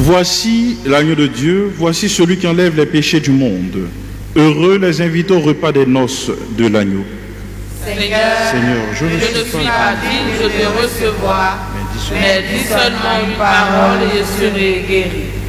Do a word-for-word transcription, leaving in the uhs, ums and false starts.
Voici l'agneau de Dieu, voici celui qui enlève les péchés du monde. Heureux les invités au repas des noces de l'agneau. Seigneur, Seigneur, je, je ne suis pas digne de te recevoir, mais dis seulement une parole et je serai guéri.